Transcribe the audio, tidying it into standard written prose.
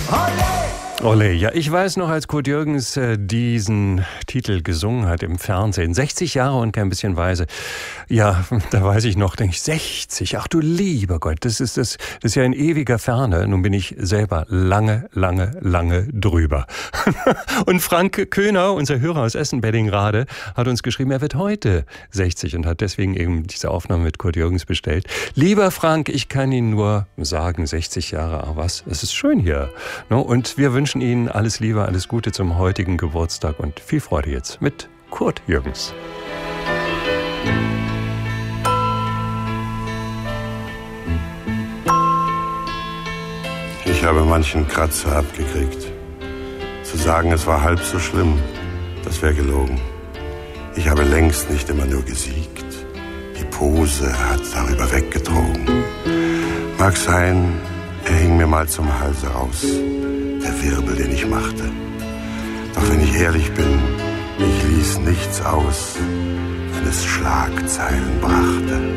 Olé, ja, ich weiß noch, als Kurt Jürgens diesen Titel gesungen hat im Fernsehen. 60 Jahre und kein bisschen weise. Ja, da weiß ich noch, denke ich, 60, ach du lieber Gott, das ist ja in ewiger Ferne. Nun bin ich selber lange drüber. Und Frank Köhner, unser Hörer aus Essen-Beddingrade, hat uns geschrieben, er wird heute 60 und hat deswegen eben diese Aufnahme mit Kurt Jürgens bestellt. Lieber Frank, ich kann Ihnen nur sagen, 60 Jahre, ach was, es ist schön hier. Und wir wünschen Ihnen alles Liebe, alles Gute zum heutigen Geburtstag und viel Freude jetzt mit Kurt Jürgens. Ich habe manchen Kratzer abgekriegt. Zu sagen, es war halb so schlimm, das wäre gelogen. Ich habe längst nicht immer nur gesiegt. Die Pose hat darüber weggetrogen. Mag sein, er hing mir mal zum Halse raus, der Wirbel, den ich machte. Doch wenn ich ehrlich bin, ich ließ nichts aus, wenn es Schlagzeilen brachte.